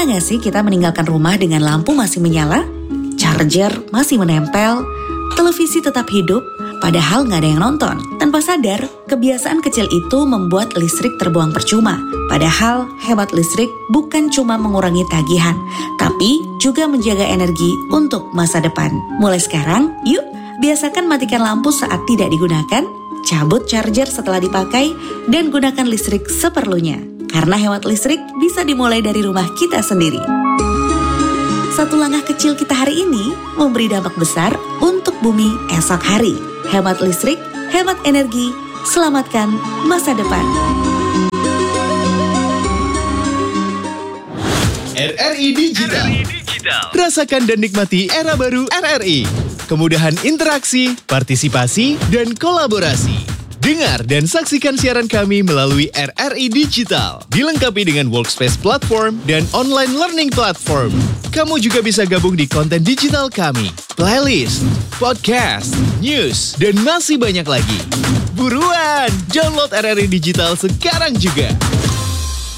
nggak sih kita meninggalkan rumah dengan lampu masih menyala, charger masih menempel, televisi tetap hidup, padahal nggak ada yang nonton? Tanpa sadar, kebiasaan kecil itu membuat listrik terbuang percuma. Padahal hemat listrik bukan cuma mengurangi tagihan, tapi juga menjaga energi untuk masa depan. Mulai sekarang, yuk biasakan matikan lampu saat tidak digunakan, cabut charger setelah dipakai, dan gunakan listrik seperlunya. Karena hemat listrik bisa dimulai dari rumah kita sendiri. Satu langkah kecil kita hari ini memberi dampak besar untuk bumi esok hari. Hemat listrik, hemat energi, selamatkan masa depan. RRI Digital. Rasakan dan nikmati era baru RRI. Kemudahan interaksi, partisipasi, dan kolaborasi. Dengar dan saksikan siaran kami melalui RRI Digital. Dilengkapi dengan workspace platform dan online learning platform. Kamu juga bisa gabung di konten digital kami, playlist, podcast, news, dan masih banyak lagi. Buruan, download RRI Digital sekarang juga.